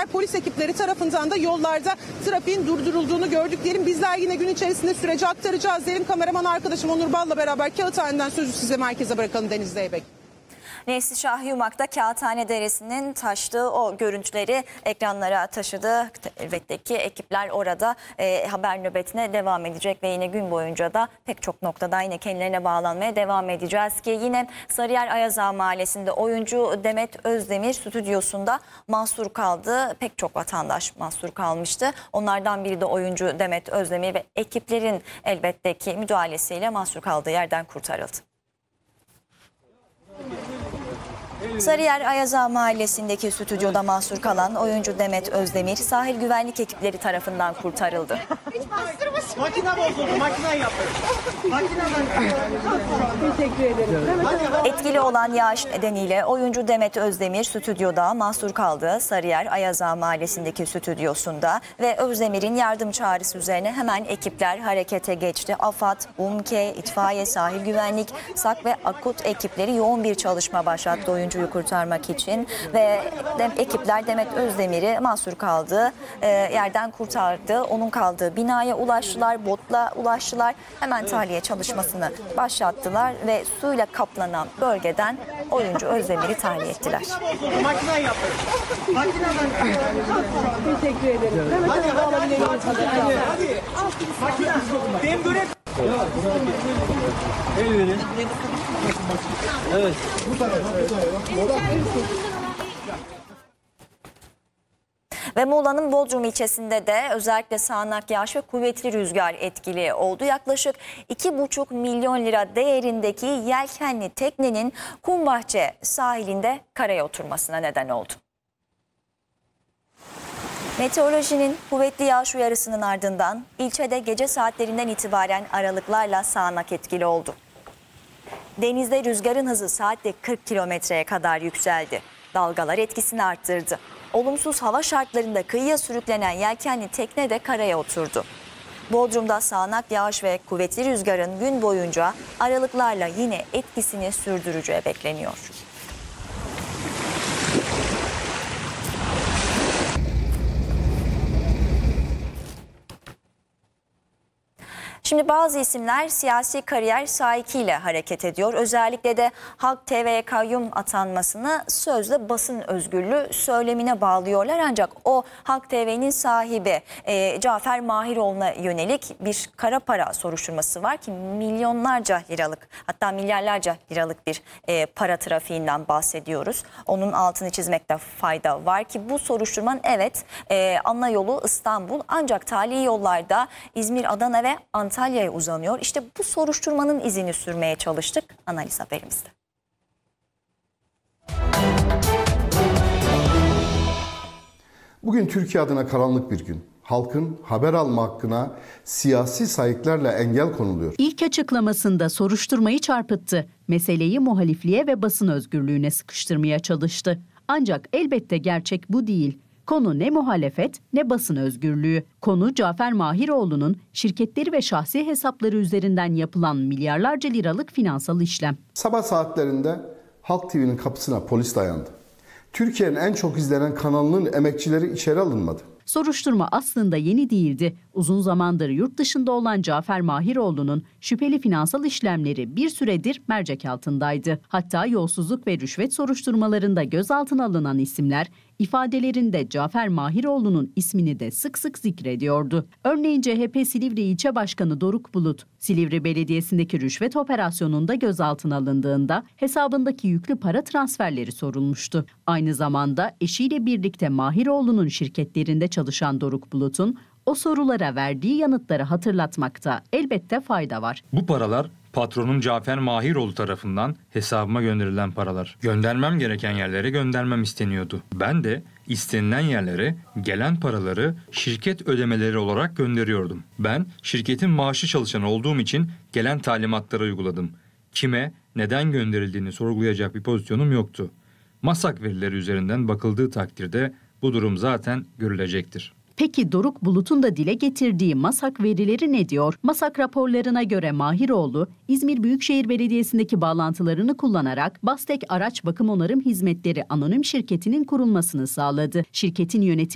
polis ekipleri tarafından da yollarda trafiğin durdurulduğunu gördük diyelim. Bizler yine gün içerisinde süreci aktaracağız diyelim. Kameraman arkadaşım Onur Bal'la beraber Kağıthane'den sözü size merkeze bırakalım Deniz Zeybek. Neslişah Yumak'ta Kağıthane Deresi'nin taştığı o görüntüleri ekranlara taşıdı. Elbette ki ekipler orada haber nöbetine devam edecek ve yine gün boyunca da pek çok noktada yine kendilerine bağlanmaya devam edeceğiz ki yine Sarıyer Ayazağı Mahallesi'nde oyuncu Demet Özdemir stüdyosunda mahsur kaldı. Pek çok vatandaş mahsur kalmıştı. Onlardan biri de oyuncu Demet Özdemir ve ekiplerin elbette ki müdahalesiyle mahsur kaldığı yerden kurtarıldı. Sarıyer Ayazağı Mahallesi'ndeki stüdyoda mahsur kalan oyuncu Demet Özdemir sahil güvenlik ekipleri tarafından kurtarıldı. Makine bozuldu, makine yapıyor. Teşekkür ederim. Etkili olan yağış nedeniyle oyuncu Demet Özdemir stüdyoda mahsur kaldı. Sarıyer Ayazağı Mahallesi'ndeki stüdyosunda ve Özdemir'in yardım çağrısı üzerine hemen ekipler harekete geçti. AFAD, UMKE, itfaiye, sahil güvenlik, SAK ve akut ekipleri yoğun bir çalışma başlattı oyuncuyu kurtarmak için ve ekipler Demet Özdemir'i mahsur kaldığı yerden kurtardı. Onun kaldığı binaya ulaştılar, botla ulaştılar. Hemen tahliye çalışmasını başlattılar ve suyla kaplanan bölgeden oyuncu Özdemir'i tahliye ettiler. Makine yapıyor. Teşekkür ederim. Hadi. Makine. Benim görev. El verin. Evet. Bu tarafa. Ve Muğla'nın Bodrum ilçesinde de özellikle sağanak yağış ve kuvvetli rüzgar etkili oldu. Yaklaşık 2,5 milyon lira değerindeki yelkenli teknenin Kumbahçe sahilinde karaya oturmasına neden oldu. Meteorolojinin kuvvetli yağış uyarısının ardından ilçede gece saatlerinden itibaren aralıklarla sağanak etkili oldu. Denizde rüzgarın hızı saatte 40 kilometreye kadar yükseldi. Dalgalar etkisini arttırdı. Olumsuz hava şartlarında kıyıya sürüklenen yelkenli tekne de karaya oturdu. Bodrum'da sağanak yağış ve kuvvetli rüzgarın gün boyunca aralıklarla yine etkisini sürdüreceği bekleniyor. Şimdi bazı isimler siyasi kariyer sahikiyle hareket ediyor. Özellikle de Halk TV'ye kayyum atanmasını sözde basın özgürlüğü söylemine bağlıyorlar. Ancak o Halk TV'nin sahibi Cafer Mahiroğlu'na yönelik bir kara para soruşturması var ki milyonlarca liralık hatta milyarlarca liralık bir para trafiğinden bahsediyoruz. Onun altını çizmekte fayda var ki bu soruşturmanın evet ana yolu İstanbul ancak tali yollarda İzmir, Adana ve Antalya'ya uzanıyor. İşte bu soruşturmanın izini sürmeye çalıştık. Analiz haberimizde. Bugün Türkiye adına karanlık bir gün. Halkın haber alma hakkına siyasi sahiplerle engel konuluyor. İlk açıklamasında soruşturmayı çarpıttı. Meseleyi muhalifliğe ve basın özgürlüğüne sıkıştırmaya çalıştı. Ancak elbette gerçek bu değil. Konu ne muhalefet ne basın özgürlüğü. Konu Cafer Mahiroğlu'nun şirketleri ve şahsi hesapları üzerinden yapılan milyarlarca liralık finansal işlem. Sabah saatlerinde Halk TV'nin kapısına polis dayandı. Türkiye'nin en çok izlenen kanalının emekçileri içeri alınmadı. Soruşturma aslında yeni değildi. Uzun zamandır yurt dışında olan Cafer Mahiroğlu'nun şüpheli finansal işlemleri bir süredir mercek altındaydı. Hatta yolsuzluk ve rüşvet soruşturmalarında gözaltına alınan isimler ifadelerinde Cafer Mahiroğlu'nun ismini de sık sık zikrediyordu. Örneğin CHP Silivri İlçe Başkanı Doruk Bulut, Silivri Belediyesi'ndeki rüşvet operasyonunda gözaltına alındığında hesabındaki yüklü para transferleri sorulmuştu. Aynı zamanda eşiyle birlikte Mahiroğlu'nun şirketlerinde çalışan Doruk Bulut'un o sorulara verdiği yanıtları hatırlatmakta elbette fayda var. Bu paralar patronum Cafer Mahiroğlu tarafından hesabıma gönderilen paralar. Göndermem gereken yerlere göndermem isteniyordu. Ben de istenilen yerlere gelen paraları şirket ödemeleri olarak gönderiyordum. Ben şirketin maaşlı çalışanı olduğum için gelen talimatları uyguladım. Kime, neden gönderildiğini sorgulayacak bir pozisyonum yoktu. MASAK verileri üzerinden bakıldığı takdirde bu durum zaten görülecektir. Peki Doruk Bulut'un da dile getirdiği MASAK verileri ne diyor? MASAK raporlarına göre Mahiroğlu, İzmir Büyükşehir Belediyesi'ndeki bağlantılarını kullanarak Bastek Araç Bakım Onarım Hizmetleri Anonim Şirketi'nin kurulmasını sağladı. Şirketin yönetimi